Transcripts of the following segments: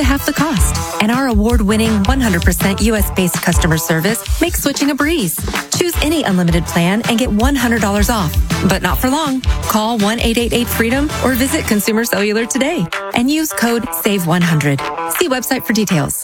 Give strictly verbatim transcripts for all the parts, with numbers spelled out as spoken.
half the cost. And our award-winning one hundred percent U S-based customer service makes switching a breeze. Choose any unlimited plan and get one hundred dollars off. But not for long. Call one eight eight eight freedom or visit Consumer Cellular today and use code save one hundred. See website for details.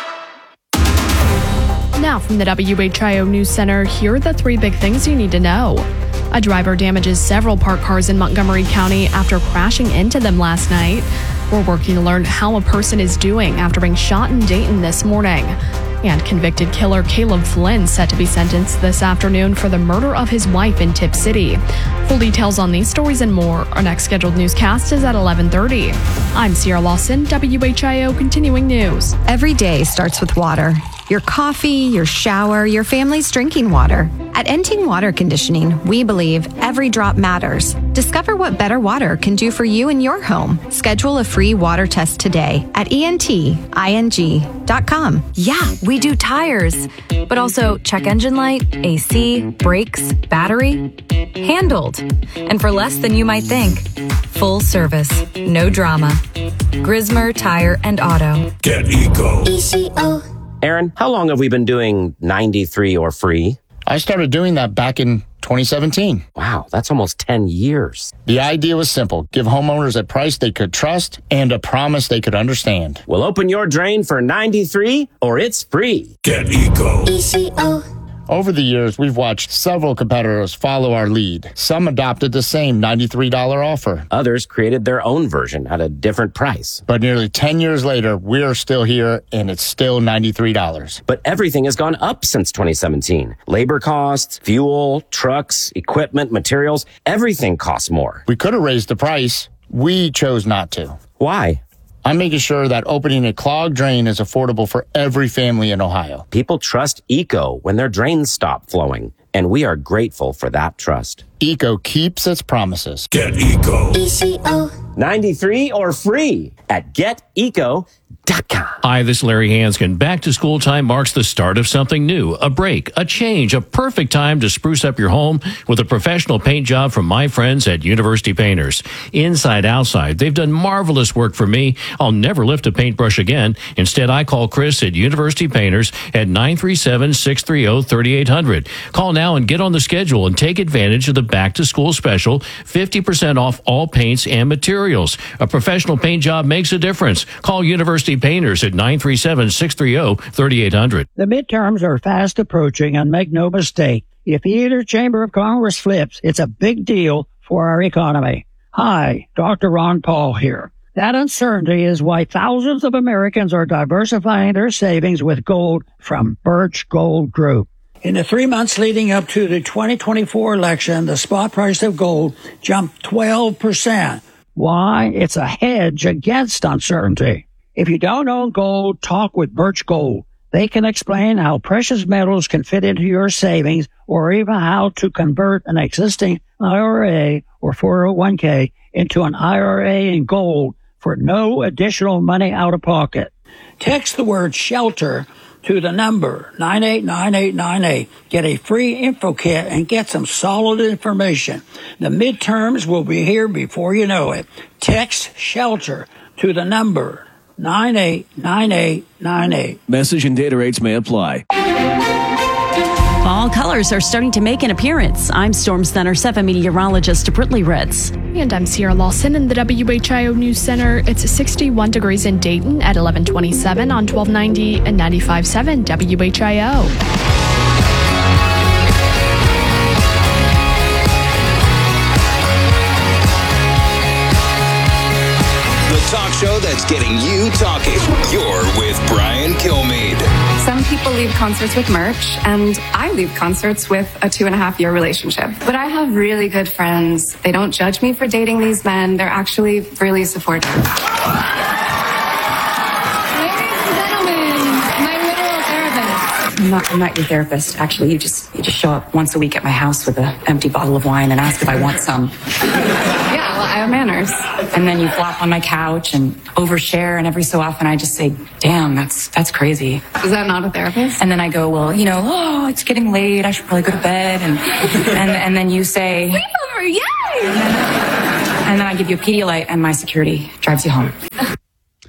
Now from the W H I O News Center, here are the three big things you need to know. A driver damages several parked cars in Montgomery County after crashing into them last night. We're working to learn how a person is doing after being shot in Dayton this morning. And convicted killer Caleb Flynn set to be sentenced this afternoon for the murder of his wife in Tip City. Full details on these stories and more. Our next scheduled newscast is at eleven thirty. I'm Sierra Lawson, W H I O Continuing News. Every day starts with water. Your coffee, your shower, your family's drinking water. At Enting Water Conditioning, we believe every drop matters. Discover what better water can do for you in your home. Schedule a free water test today at E N T I N G dot com. Yeah, we do tires, but also check engine light, A C, brakes, battery. Handled. And for less than you might think. Full service, no drama. Grismer Tire and Auto. Get Eco. E C O. Aaron, how long have we been doing ninety-three or free? I started doing that back in twenty seventeen. Wow, that's almost ten years. The idea was simple. Give homeowners a price they could trust and a promise they could understand. Well, open your drain for ninety-three or it's free. Get Eco. E C O. Over the years, we've watched several competitors follow our lead. Some adopted the same ninety-three dollars offer. Others created their own version at a different price. But nearly ten years later, we're still here, and it's still ninety-three dollars. But everything has gone up since twenty seventeen. Labor costs, fuel, trucks, equipment, materials, everything costs more. We could have raised the price. We chose not to. Why? I'm making sure that opening a clogged drain is affordable for every family in Ohio. People trust Eco when their drains stop flowing, and we are grateful for that trust. Eco keeps its promises. Get Eco. E C O. ninety-three or free at get eco dot com. Hi, this is Larry Hanskin. Back to school time marks the start of something new, a break, a change, a perfect time to spruce up your home with a professional paint job from my friends at University Painters. Inside, outside, they've done marvelous work for me. I'll never lift a paintbrush again. Instead, I call Chris at University Painters at nine three seven, six three zero, three eight zero zero. Call now and get on the schedule and take advantage of the back to school special, fifty percent off all paints and materials. A professional paint job makes a difference. Call University Painters at nine three seven, six three zero, three eight zero zero. The midterms are fast approaching, and make no mistake, if either chamber of Congress flips, it's a big deal for our economy. Hi, Doctor Ron Paul here. That uncertainty is why thousands of Americans are diversifying their savings with gold from Birch Gold Group. In the three months leading up to the twenty twenty-four election, the spot price of gold jumped twelve percent. Why? It's a hedge against uncertainty. If you don't own gold, talk with Birch Gold. They can explain how precious metals can fit into your savings, or even how to convert an existing I R A or four oh one k into an I R A in gold for no additional money out of pocket. Text the word SHELTER to the number nine eight nine eight nine eight. Get a free info kit and get some solid information. The midterms will be here before you know it. Text SHELTER to the number nine eight nine eight nine eight. Message and data rates may apply. Fall colors are starting to make an appearance. I'm Storm Center seven meteorologist Brittany Ritz. And I'm Sierra Lawson in the W H I O News Center. It's sixty-one degrees in Dayton at eleven twenty-seven on twelve ninety and ninety-five point seven W H I O. Talk show that's getting you talking. You're with Brian Kilmeade. Some people leave concerts with merch, and I leave concerts with a two and a half year relationship. But I have really good friends. They don't judge me for dating these men. They're actually really supportive. Ladies and gentlemen, my literal therapist. I'm not, I'm not your therapist. Actually, you just you just show up once a week at my house with an empty bottle of wine and ask if I want some. Yeah, well, I have manners. And then you flop on my couch and overshare, and every so often I just say, damn, that's that's crazy. Is that not a therapist? And then I go, well, you know, oh, it's getting late. I should probably go to bed. And and, and then you say, sleepover, yay! And then I give you a Pedialyte, and my security drives you home.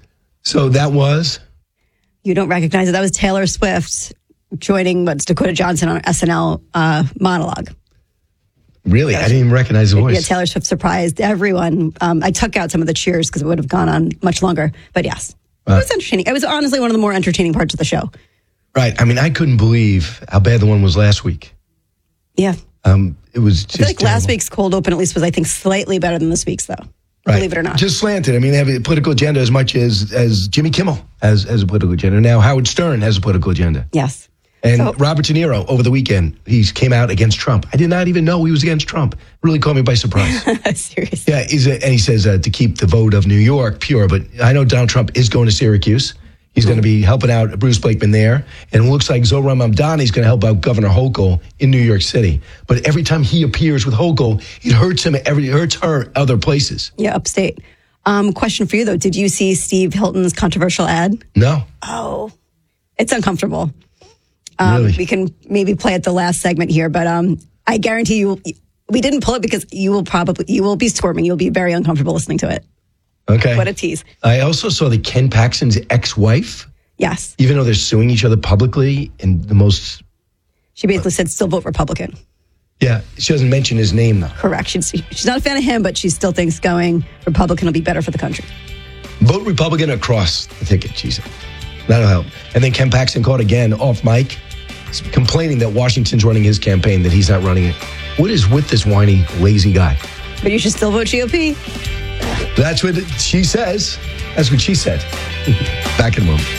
So that was? You don't recognize it. That was Taylor Swift joining what's Dakota Johnson on S N L uh, monologue. Really? I didn't even recognize the voice. Yeah, Taylor Swift surprised everyone. Um, I took out some of the cheers because it would have gone on much longer. But yes, uh, it was entertaining. It was honestly one of the more entertaining parts of the show. Right. I mean, I couldn't believe how bad the one was last week. Yeah. Um, it was just I feel like terrible. last week's cold open at least was, I think, slightly better than this week's, though. Right. Believe it or not. Just slanted. I mean, they have a political agenda as much as, as Jimmy Kimmel has, has a political agenda. Now Howard Stern has a political agenda. Yes. And so, Robert De Niro, over the weekend, he came out against Trump. I did not even know he was against Trump. Really caught me by surprise. Seriously. Yeah, he's a, and he says uh, to keep the vote of New York pure. But I know Donald Trump is going to Syracuse. He's going to be helping out Bruce Blakeman there. And it looks like Zohran Mamdani is going to help out Governor Hochul in New York City. But every time he appears with Hochul, it hurts him. Every, it hurts her other places. Yeah, upstate. Um, question for you, though. Did you see Steve Hilton's controversial ad? No. Oh, it's uncomfortable. Um, really? We can maybe play at the last segment here, but um, I guarantee you, we didn't pull it because you will probably, you will be squirming. You'll be very uncomfortable listening to it. Okay. What a tease. I also saw that Ken Paxton's ex-wife, yes, even though they're suing each other publicly in the most... She basically said still vote Republican. Yeah, she doesn't mention his name, though. Correct. She's, she's not a fan of him, but she still thinks going Republican will be better for the country. Vote Republican across the ticket, she said. That'll help. And then Ken Paxton caught again off mic, complaining that Washington's running his campaign, that he's not running it. What is with this whiny, lazy guy? But you should still vote G O P. That's what she says. That's what she said. Back in a moment.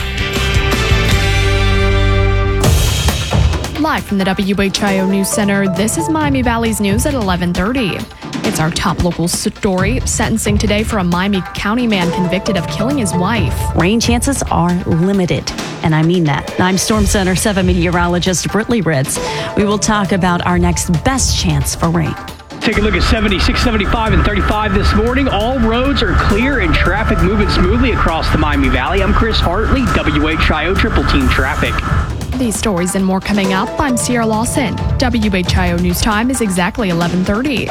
Live from the W H I O News Center, this is Miami Valley's News at eleven thirty. It's our top local story. Sentencing today for a Miami County man convicted of killing his wife. Rain chances are limited, and I mean that. I'm Storm Center seven meteorologist Brittany Ritz. We will talk about our next best chance for rain. Take a look at seventy-six, seventy-five, and thirty-five this morning. All roads are clear and traffic moving smoothly across the Miami Valley. I'm Chris Hartley, W H I O Triple Team Traffic. These stories and more coming up. I'm Sierra Lawson. W H I O News Time is exactly eleven thirty.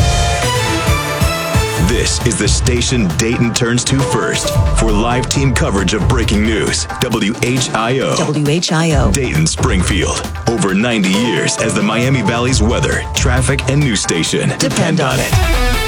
This is the station Dayton turns to first for live team coverage of breaking news. W H I O. W H I O. Dayton, Springfield. Over ninety years as the Miami Valley's weather, traffic, and news station. Depend on it.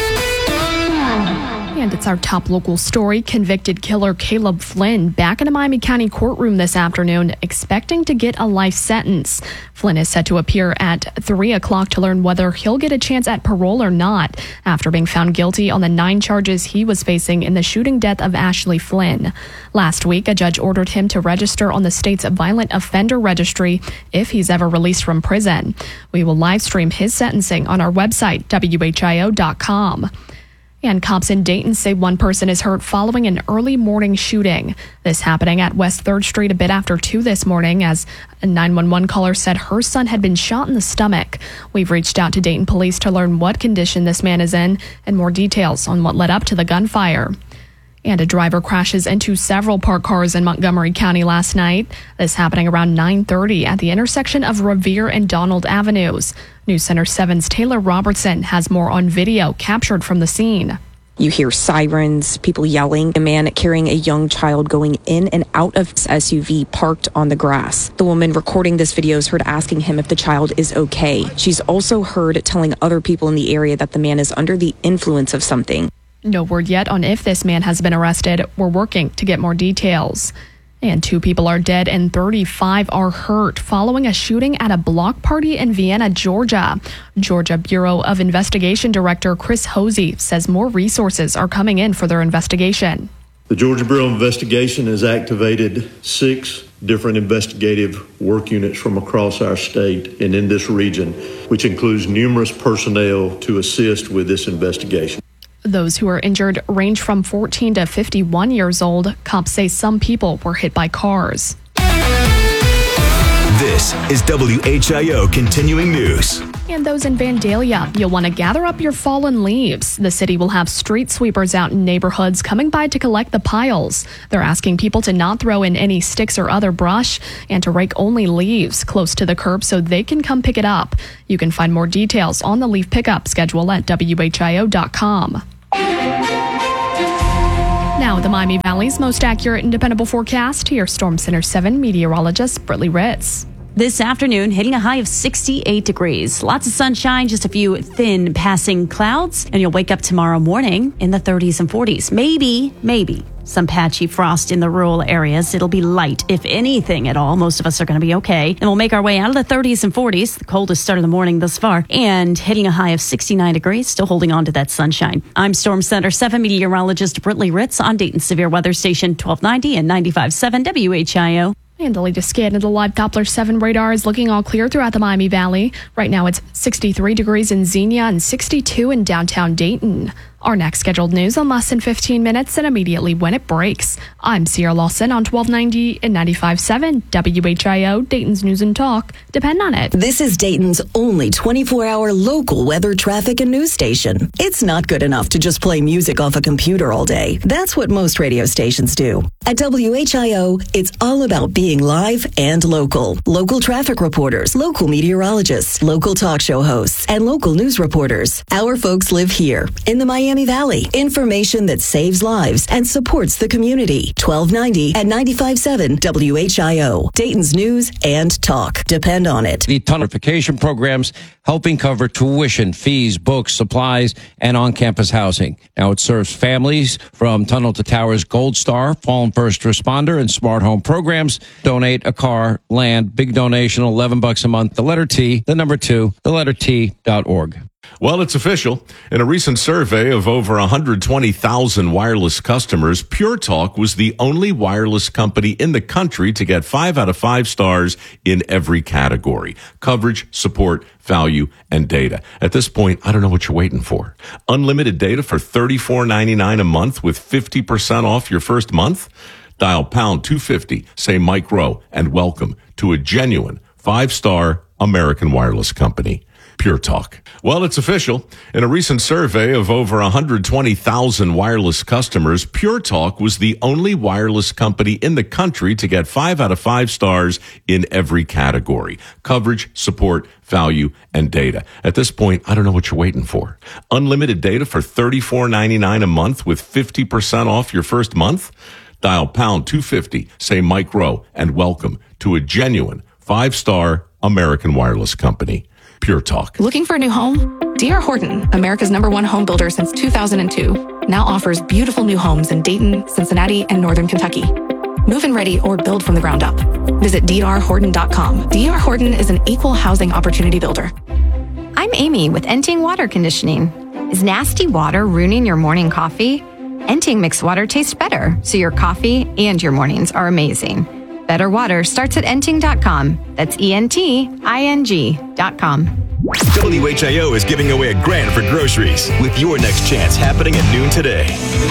And it's our top local story. Convicted killer Caleb Flynn back in a Miami County courtroom this afternoon, expecting to get a life sentence. Flynn is set to appear at three o'clock to learn whether he'll get a chance at parole or not after being found guilty on the nine charges he was facing in the shooting death of Ashley Flynn. Last week, a judge ordered him to register on the state's violent offender registry if he's ever released from prison. We will live stream his sentencing on our website, W H I O dot com. And cops in Dayton say one person is hurt following an early morning shooting. This happening at West third Street a bit after two this morning, as a nine one one caller said her son had been shot in the stomach. We've reached out to Dayton police to learn what condition this man is in and more details on what led up to the gunfire. And a driver crashes into several parked cars in Montgomery County last night. This happening around nine thirty at the intersection of Revere and Donald Avenues. News Center seven's Taylor Robertson has more on video captured from the scene. You hear sirens, people yelling, a man carrying a young child going in and out of his S U V parked on the grass. The woman recording this video is heard asking him if the child is okay. She's also heard telling other people in the area that the man is under the influence of something. No word yet on if this man has been arrested. We're working to get more details. And two people are dead and thirty-five are hurt following a shooting at a block party in Vienna, Georgia. Georgia Bureau of Investigation Director Chris Hosey says more resources are coming in for their investigation. The Georgia Bureau of Investigation has activated six different investigative work units from across our state and in this region, which includes numerous personnel to assist with this investigation. Those who are injured range from fourteen to fifty-one years old. Cops say some people were hit by cars. This is W H I O Continuing News. And those in Vandalia, you'll want to gather up your fallen leaves. The city will have street sweepers out in neighborhoods coming by to collect the piles. They're asking people to not throw in any sticks or other brush and to rake only leaves close to the curb so they can come pick it up. You can find more details on the leaf pickup schedule at W H I O dot com. Now, the Miami Valley's most accurate and dependable forecast. Here's Storm Center seven meteorologist Brittany Ritz. This afternoon, hitting a high of sixty-eight degrees. Lots of sunshine, just a few thin passing clouds. And you'll wake up tomorrow morning in the thirties and forties. Maybe, maybe some patchy frost in the rural areas. It'll be light, if anything at all. Most of us are going to be okay. And we'll make our way out of the thirties and forties, the coldest start of the morning thus far, and hitting a high of sixty-nine degrees, still holding on to that sunshine. I'm Storm Center seven meteorologist Brittany Ritz on Dayton's Severe Weather Station twelve ninety and ninety-five point seven W H I O. And the latest scan of the live Doppler seven radar is looking all clear throughout the Miami Valley. Right now it's sixty-three degrees in Xenia and sixty-two in downtown Dayton. Our next scheduled news in less than fifteen minutes and immediately when it breaks. I'm Sierra Lawson on twelve ninety and ninety-five point seven W H I O, Dayton's News and Talk. Depend on it. This is Dayton's only twenty-four hour local weather, traffic, and news station. It's not good enough to just play music off a computer all day. That's what most radio stations do. At W H I O, it's all about being live and local. Local traffic reporters, local meteorologists, local talk show hosts, and local news reporters. Our folks live here in the Miami Valley. Information that saves lives and supports the community. twelve ninety and ninety-five point seven W H I O. Dayton's News and Talk. Depend on it. The tunnelification programs helping cover tuition, fees, books, supplies, and on-campus housing. Now it serves families from Tunnel to Towers Gold Star, Fallen First Responder, and Smart Home programs. Donate a car, land, big donation, eleven bucks a month. The letter T, the number two, the letter T dot org. Well, it's official. In a recent survey of over one hundred twenty thousand wireless customers, Pure Talk was the only wireless company in the country to get five out of five stars in every category: coverage, support, value, and data. At this point, I don't know what you're waiting for. Unlimited data for thirty-four ninety-nine a month with fifty percent off your first month? Dial pound two fifty, say Mike Rowe, and welcome to a genuine five-star American wireless company. Pure Talk. Well, it's official. In a recent survey of over one hundred twenty thousand wireless customers, Pure Talk was the only wireless company in the country to get five out of five stars in every category: coverage, support, value, and data. At this point, I don't know what you're waiting for. Unlimited data for thirty-four ninety-nine a month with fifty percent off your first month? Dial pound two fifty, say Mike Rowe, and welcome to a genuine five-star American wireless company. Pure Talk. Looking for a new home? D R. Horton, America's number one home builder since two thousand two, now offers beautiful new homes in Dayton, Cincinnati, and Northern Kentucky. Move-in ready or build from the ground up. Visit D R Horton dot com. D R. Horton is an equal housing opportunity builder. I'm Amy with Enting Water Conditioning. Is nasty water ruining your morning coffee? Enting makes water taste better, so your coffee and your mornings are amazing. Better water starts at enting dot com. That's E N T I N G dot com. W H I O is giving away a grand for groceries with your next chance happening at noon today.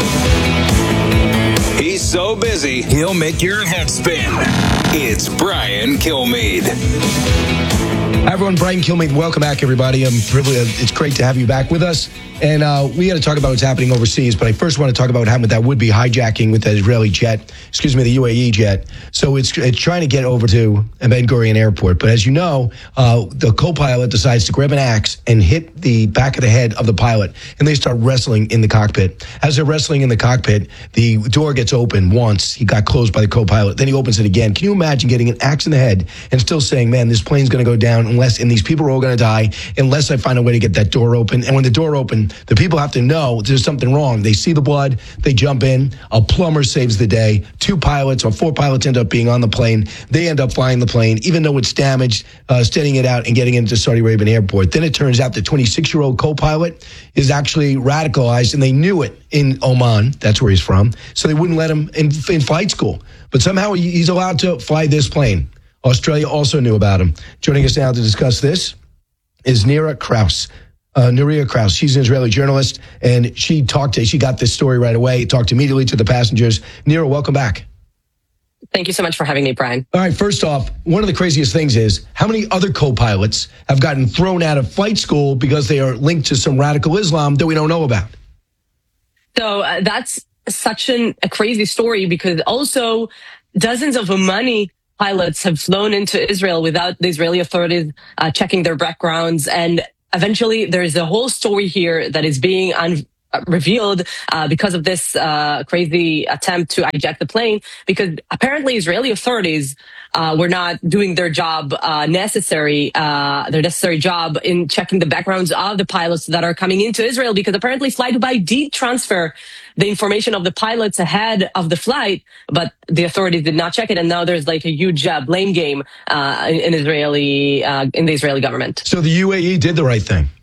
He's so busy, he'll make your head spin. It's Brian Kilmeade. Hi, everyone. Brian Kilmeade. Welcome back, everybody. I'm privileged. It's great to have you back with us. And uh, we got to talk about what's happening overseas, but I first want to talk about what happened with that would-be hijacking with that Israeli jet, excuse me, the U A E jet. So it's it's trying to get over to Ben Gurion Airport. But as you know, uh, the co-pilot decides to grab an axe and hit the back of the head of the pilot, and they start wrestling in the cockpit. As they're wrestling in the cockpit, the door gets open once. He got closed by the co-pilot. Then he opens it again. Can you imagine getting an axe in the head and still saying, man, this plane's going to go down unless, and these people are all going to die unless I find a way to get that door open. And when the door opens, the people have to know there's something wrong. They see the blood, they jump in, a plumber saves the day, two pilots or four pilots end up being on the plane, they end up flying the plane, even though it's damaged, uh, steadying it out and getting into Saudi Arabian airport. Then it turns out the twenty-six-year-old co-pilot is actually radicalized, and they knew it in Oman, that's where he's from, so they wouldn't let him in, in flight school. But somehow he's allowed to fly this plane. Australia also knew about him. Joining us now to discuss this is Nira Kraus. Uh, Nuria Kraus, she's an Israeli journalist, and she talked to, she got this story right away, talked immediately to the passengers. Nira, welcome back. Thank you so much for having me, Brian. All right, first off, one of the craziest things is how many other co-pilots have gotten thrown out of flight school because they are linked to some radical Islam that we don't know about? So uh, that's such an, a crazy story, because also dozens of Omani pilots have flown into Israel without the Israeli authorities uh, checking their backgrounds, and eventually, there's a whole story here that is being un- revealed uh, because of this uh, crazy attempt to hijack the plane, because apparently Israeli authorities uh, were not doing their job uh, necessary, uh, their necessary job in checking the backgrounds of the pilots that are coming into Israel, because apparently Fly Dubai did transfer the information of the pilots ahead of the flight, but the authorities did not check it, and now there's like a huge uh, blame game uh, in, in Israeli uh, in the Israeli government. So the U A E did the right thing.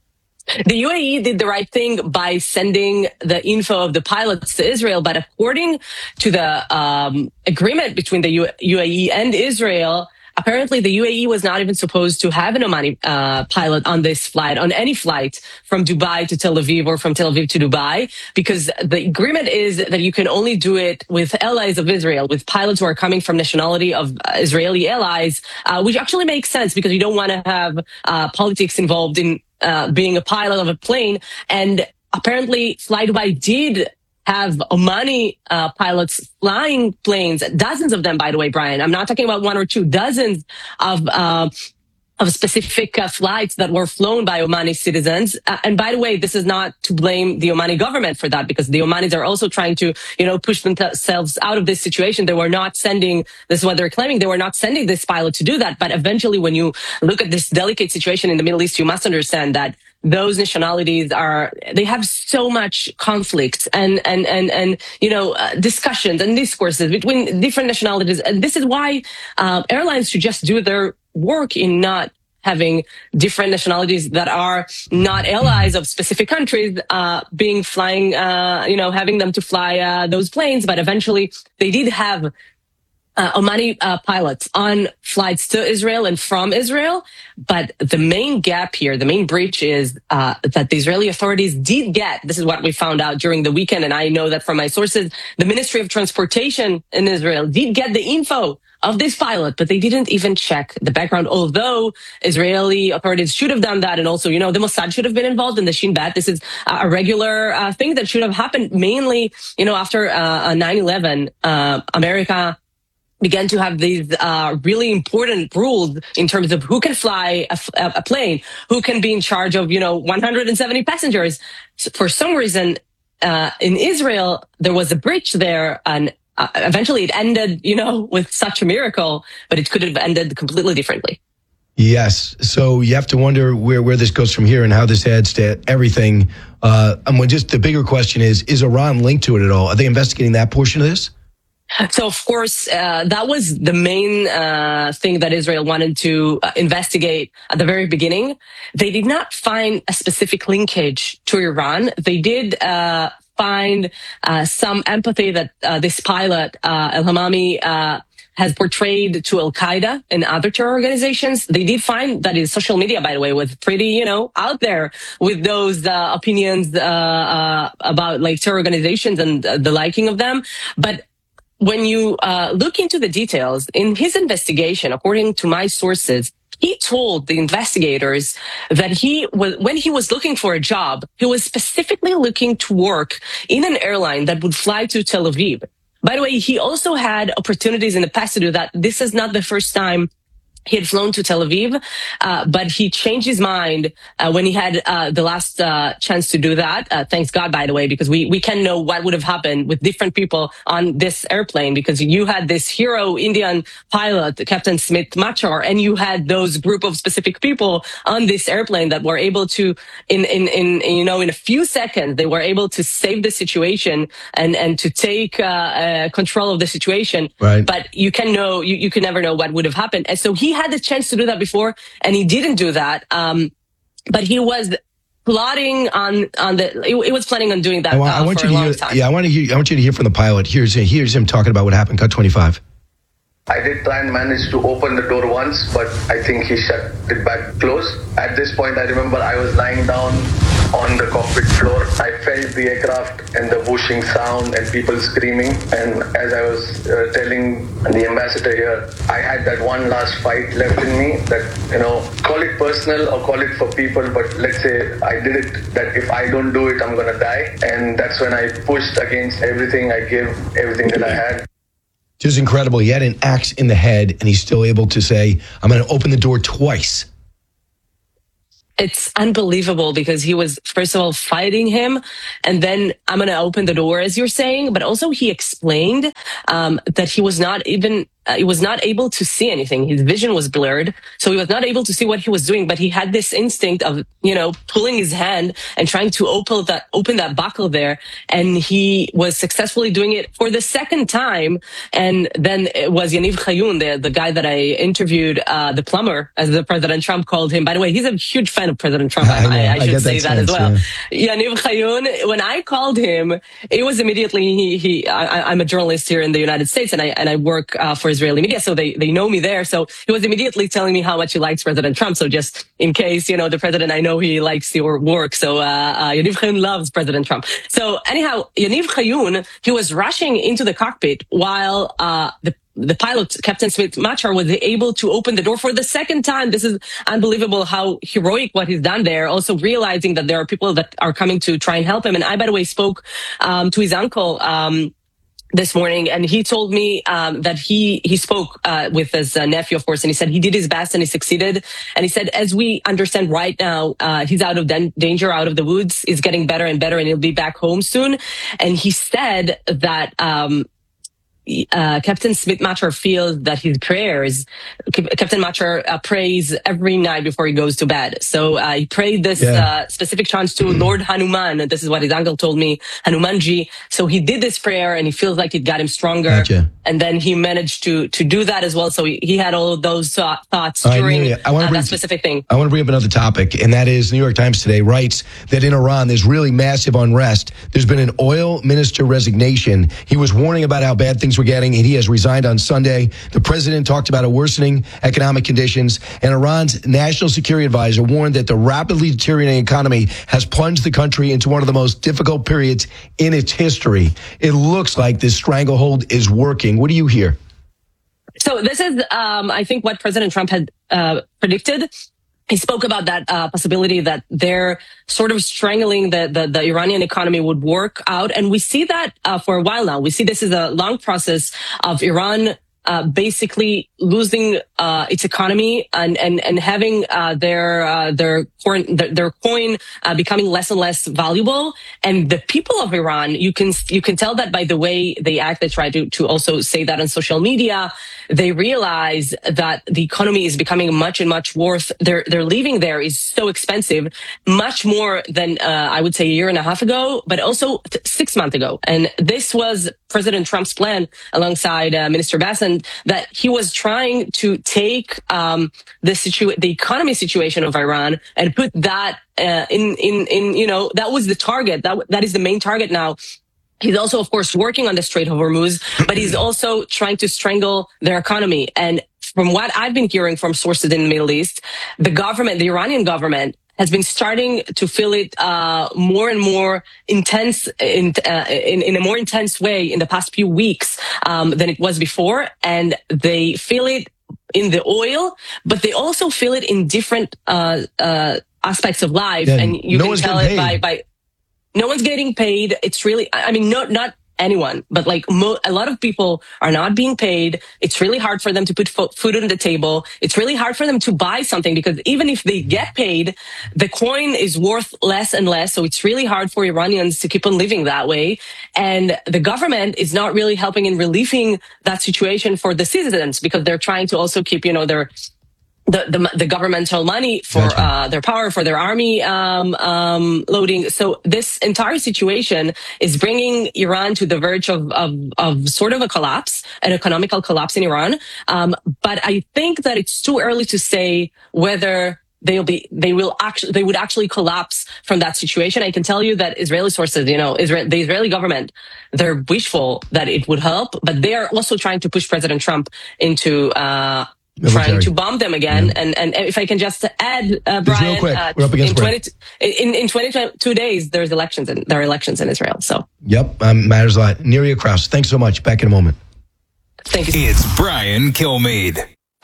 The U A E did the right thing by sending the info of the pilots to Israel, but according to the um, agreement between the U- UAE and Israel, apparently the U A E was not even supposed to have an Omani uh, pilot on this flight, on any flight from Dubai to Tel Aviv or from Tel Aviv to Dubai, because the agreement is that you can only do it with allies of Israel, with pilots who are coming from nationality of uh, Israeli allies, uh, which actually makes sense because you don't want to have uh, politics involved in uh, being a pilot of a plane. And apparently Fly Dubai did have Omani uh, pilots flying planes, dozens of them, by the way, Brian. I'm not talking about one or two, dozens of uh, of specific uh, flights that were flown by Omani citizens. Uh, and by the way, this is not to blame the Omani government for that, because the Omanis are also trying to, you know, push themselves out of this situation. They were not sending, this is what they're claiming, they were not sending this pilot to do that. But eventually, when you look at this delicate situation in the Middle East, you must understand that those nationalities are, they have so much conflict and, and, and, and, you know, uh, discussions and discourses between different nationalities. And this is why, uh, airlines should just do their work in not having different nationalities that are not allies of specific countries, uh, being flying, uh, you know, having them to fly, uh, those planes. But eventually they did have Uh, Omani uh, pilots on flights to Israel and from Israel. But the main gap here, the main breach is uh, that the Israeli authorities did get, this is what we found out during the weekend, and I know that from my sources, the Ministry of Transportation in Israel did get the info of this pilot, but they didn't even check the background, although Israeli authorities should have done that. And also, you know, the Mossad should have been involved in the Shin Bet. This is a regular uh, thing that should have happened mainly, you know, after uh, nine eleven, uh, America began to have these uh, really important rules in terms of who can fly a, a plane, who can be in charge of, you know, one hundred seventy passengers. So for some reason, uh, in Israel, there was a breach there, and uh, eventually it ended, you know, with such a miracle, but it could have ended completely differently. Yes. So you have to wonder where, where this goes from here and how this adds to everything. Uh, and when just the bigger question is, is Iran linked to it at all? Are they investigating that portion of this? So, of course, uh, that was the main uh, thing that Israel wanted to uh, investigate at the very beginning. They did not find a specific linkage to Iran. They did uh, find uh, some empathy that uh, this pilot, uh, El-Hamami, uh, has portrayed to Al-Qaeda and other terror organizations. They did find that his social media, by the way, was pretty, you know, out there with those uh, opinions uh, uh, about like terror organizations and uh, the liking of them. But when you uh, look into the details, in his investigation, according to my sources, he told the investigators that he was, when he was looking for a job, he was specifically looking to work in an airline that would fly to Tel Aviv. By the way, he also had opportunities in the past to do that. This is not the first time he had flown to Tel Aviv, uh, but he changed his mind uh, when he had uh, the last uh, chance to do that. Uh, thanks God, by the way, because we, we can know what would have happened with different people on this airplane, because you had this hero Indian pilot, Captain Smith Machar, and you had those group of specific people on this airplane that were able to, in, in, in you know, in a few seconds, they were able to save the situation and, and to take uh, uh, control of the situation. Right. But you can know, you, you can never know what would have happened. And so he had the chance to do that before, and he didn't do that. Um, but he was plotting on on the. He was planning on doing that I want, uh, I want for you a to long hear, time. Yeah, I want to hear. I want you to hear from the pilot. Here's here's him talking about what happened. Cut twenty-five. I did try and manage to open the door once, but I think he shut it back close. At this point, I remember I was lying down on the cockpit floor. I felt the aircraft and the whooshing sound and people screaming. And as I was uh, telling the ambassador here, I had that one last fight left in me that, you know, call it personal or call it for people, but let's say I did it, that if I don't do it, I'm going to die. And that's when I pushed against everything. I gave everything that I had. Just incredible. He had an axe in the head, and he's still able to say, I'm going to open the door twice. It's unbelievable because he was, first of all, fighting him. And then I'm going to open the door, as you're saying. But also he explained um, that he was not even, uh, he was not able to see anything. His vision was blurred. So he was not able to see what he was doing. But he had this instinct of, you know, pulling his hand and trying to open that, open that buckle there. And he was successfully doing it for the second time. And then it was Yaniv Chayun, the, the guy that I interviewed, uh, the plumber, as the President Trump called him. By the way, he's a huge fan of President Trump. I, I, I, I should say that, that as well. Yeah. Yaniv Chayun, when I called him, it was immediately, he, he, I, I'm a journalist here in the United States and I, and I work uh, for Israeli media. So they, they know me there. So he was immediately telling me how much he likes President Trump. So just in case, you know, the president, I know he likes your work. So, uh, uh Yaniv Chayun loves President Trump. So anyhow, Yaniv Chayun, he was rushing into the cockpit while, uh, the The pilot, Captain Smith Machar, was able to open the door for the second time. This is unbelievable how heroic what he's done there. Also realizing that there are people that are coming to try and help him. And I, by the way, spoke um, to his uncle um, this morning, and he told me um, that he he spoke uh, with his uh, nephew, of course, and he said he did his best and he succeeded. And he said, as we understand right now, uh, he's out of dan- danger, out of the woods. He's getting better and better, and he'll be back home soon. And he said that um Uh, Captain Smith Machar feels that his prayers, Captain Machar uh, prays every night before he goes to bed. So uh, he prayed this yeah. uh, specific chant to Lord Hanuman. And this is what his uncle told me, Hanumanji. So he did this prayer and he feels like it got him stronger. Gotcha. And then he managed to to do that as well. So he, he had all of those uh, thoughts uh, during I uh, that specific thing. I want to bring up another topic, and that is New York Times today writes that in Iran there's really massive unrest. There's been an oil minister resignation. He was warning about how bad things we're getting, and he has resigned on Sunday. The president talked about a worsening economic conditions, and Iran's national security advisor warned that the rapidly deteriorating economy has plunged the country into one of the most difficult periods in its history. It looks like this stranglehold is working. What do you hear? So this is, um, I think, what President Trump had uh, predicted. He spoke about that uh, possibility that they're sort of strangling the, the, the Iranian economy would work out. And we see that uh, for a while now. We see this is a long process of Iran uh, basically losing uh, its economy and, and, and having uh, their, uh, their, coin, their coin uh, becoming less and less valuable. And the people of Iran, you can, you can tell that by the way they act. They try to, to also say that on social media. They realize that the economy is becoming much and much worth. Their their living there is so expensive, much more than uh, I would say a year and a half ago, but also t- six months ago. And this was President Trump's plan alongside uh, Minister Bassan, that he was trying to take um, the situ- the economy situation of Iran and put that uh, in in in you know that was the target. That that is the main target now. He's also, of course, working on the Strait of Hormuz, but he's also trying to strangle their economy. And from what I've been hearing from sources in the Middle East, the government, the Iranian government, has been starting to feel it uh, more and more intense, in, uh, in in a more intense way in the past few weeks um, than it was before. And they feel it in the oil, but they also feel it in different uh, uh, aspects of life. Yeah, and you no can tell it by by. No one's getting paid. It's really, I mean, not, not anyone, but like mo- a lot of people are not being paid. It's really hard for them to put fo- food on the table. It's really hard for them to buy something because even if they get paid, the coin is worth less and less. So it's really hard for Iranians to keep on living that way. And the government is not really helping in relieving that situation for the citizens because they're trying to also keep, you know, their The, the the governmental money for gotcha. uh their power, for their army um um loading. So this entire situation is bringing Iran to the verge of of of sort of a collapse, an economical collapse in Iran. Um but I think that it's too early to say whether they'll be they will actually they would actually collapse from that situation. I can tell you that Israeli sources, you know, Israel, the Israeli government, they're wishful that it would help, but they are also trying to push President Trump into uh Military. Trying to bomb them again, yeah. and and if I can just add, uh, Brian, real quick. Uh, We're up against in twenty in in twenty-two days, there's elections in there are elections in Israel. So yep, um, matters a lot. Neria Krause, thanks so much. Back in a moment. Thank you. It's Brian Kilmeade.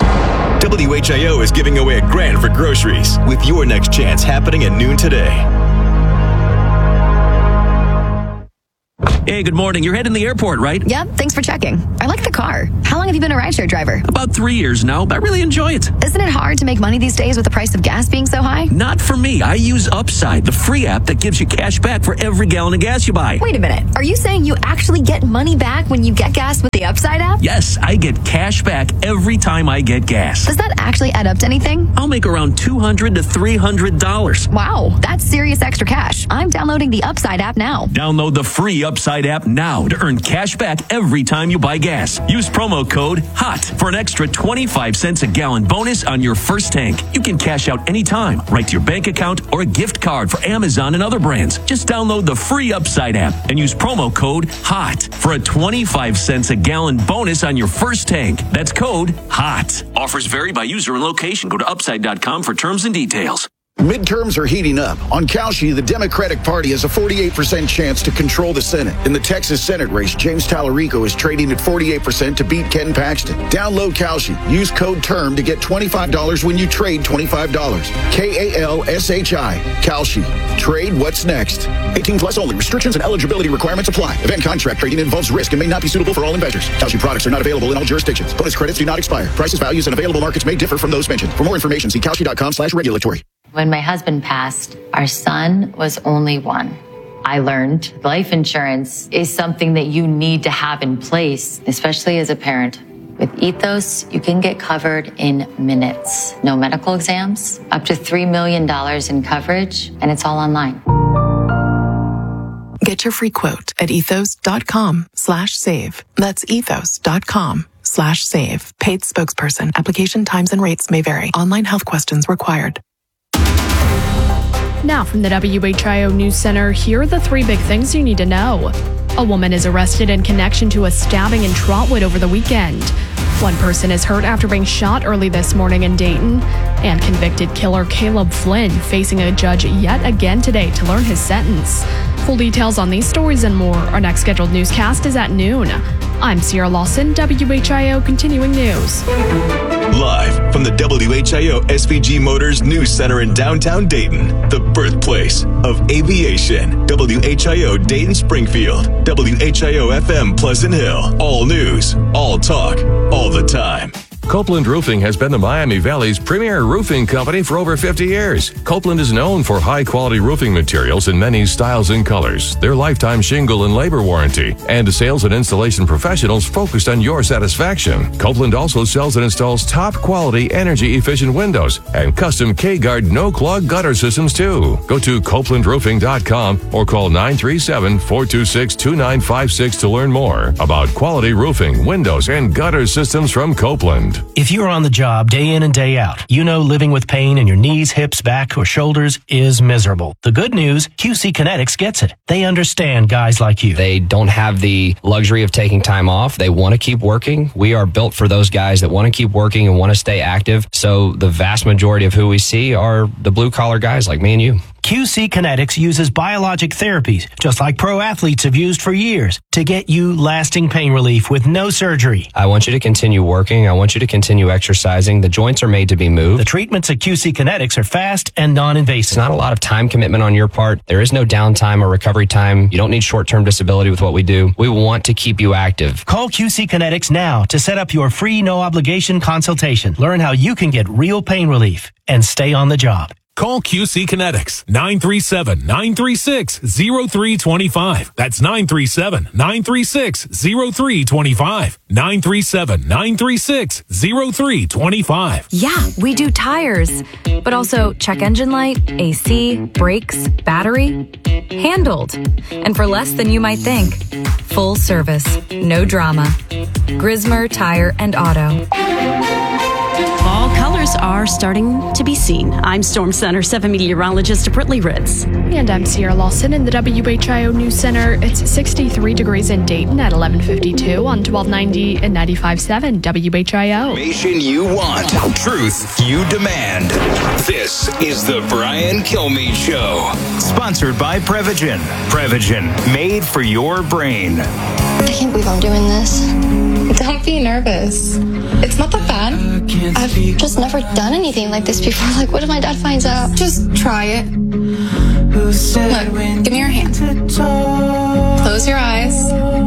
W H I O is giving away a grand for groceries with your next chance happening at noon today. Hey, good morning. You're heading to the airport, right? Yep, thanks for checking. I like the car. How long have you been a rideshare driver? About three years now, but I really enjoy it. Isn't it hard to make money these days with the price of gas being so high? Not for me. I use Upside, the free app that gives you cash back for every gallon of gas you buy. Wait a minute. Are you saying you actually get money back when you get gas with the Upside app? Yes, I get cash back every time I get gas. Does that actually add up to anything? I'll make around two hundred to three hundred dollars. Wow, that's serious extra cash. I'm downloading the Upside app now. Download the free Upside app now to earn cash back every time you buy gas. Use promo code HOT for an extra twenty-five cents a gallon bonus on your first tank. You can cash out anytime, right to your bank account or a gift card for Amazon and other brands. Just download the free Upside app and use promo code HOT for a twenty-five cents a gallon bonus on your first tank. That's code HOT. Offers vary by user and location. Go to upside dot com for terms and details. Midterms are heating up. On Kalshi, the Democratic Party has a forty-eight percent chance to control the Senate. In the Texas Senate race, James Tallarico is trading at forty-eight percent to beat Ken Paxton. Download Kalshi. Use code TERM to get twenty-five dollars when you trade twenty-five dollars. K A L S H I. Kalshi. Trade what's next. eighteen plus only. Restrictions and eligibility requirements apply. Event contract trading involves risk and may not be suitable for all investors. Kalshi products are not available in all jurisdictions. Bonus credits do not expire. Prices, values, and available markets may differ from those mentioned. For more information, see kalshi dot com slash regulatory. When my husband passed, our son was only one. I learned life insurance is something that you need to have in place, especially as a parent. With Ethos, you can get covered in minutes. No medical exams, up to three million dollars in coverage, and it's all online. Get your free quote at ethos dot com slash save. That's ethos dot com slash save. Paid spokesperson. Application times and rates may vary. Online health questions required. Now from the W H I O News Center, here are the three big things you need to know. A woman is arrested in connection to a stabbing in Trotwood over the weekend. One person is hurt after being shot early this morning in Dayton. And convicted killer Caleb Flynn facing a judge yet again today to learn his sentence. Full details on these stories and more. Our next scheduled newscast is at noon. I'm Sierra Lawson, W H I O Continuing News. Live from the W H I O S V G Motors News Center in downtown Dayton, the birthplace of aviation. W H I O Dayton Springfield, W H I O F M Pleasant Hill. All news, all talk, all the time. Copeland Roofing has been the Miami Valley's premier roofing company for over fifty years. Copeland is known for high-quality roofing materials in many styles and colors, their lifetime shingle and labor warranty, and sales and installation professionals focused on your satisfaction. Copeland also sells and installs top-quality, energy-efficient windows and custom K-Guard no-clog gutter systems, too. Go to copeland roofing dot com or call nine three seven, four two six, two nine five six to learn more about quality roofing, windows, and gutter systems from Copeland. If you're on the job day in and day out, you know living with pain in your knees, hips, back, or shoulders is miserable. The good news, Q C Kinetics gets it. They understand guys like you. They don't have the luxury of taking time off. They want to keep working. We are built for those guys that want to keep working and want to stay active. So the vast majority of who we see are the blue-collar guys like me and you. Q C Kinetics uses biologic therapies, just like pro athletes have used for years, to get you lasting pain relief with no surgery. I want you to continue working. I want you to continue exercising. The joints are made to be moved. The treatments at Q C Kinetics are fast and non-invasive. It's not a lot of time commitment on your part. There is no downtime or recovery time. You don't need short-term disability with what we do. We want to keep you active. Call Q C Kinetics now to set up your free no-obligation consultation. Learn how you can get real pain relief and stay on the job. Call Q C Kinetics, nine three seven, nine three six, zero three two five. That's nine three seven, nine three six, zero three two five. nine three seven, nine three six, zero three two five. Yeah, we do tires, but also check engine light, A C, brakes, battery. Handled. And for less than you might think. Full service, no drama. Grismer Tire and Auto. Fall colors are starting to be seen. I'm Storm Center seven meteorologist Brittany Ritz. And I'm Sierra Lawson in the W H I O News Center. It's sixty-three degrees in Dayton at eleven fifty-two on twelve ninety and ninety-five point seven W H I O. Information you want, truth you demand. This is the Brian Kilmeade Show. Sponsored by Prevagen. Prevagen, made for your brain. I can't believe I'm doing this. Don't be nervous. It's not that bad. I've just never done anything like this before. Like, what if my dad finds out? Just try it. Look, give me your hand. Close your eyes.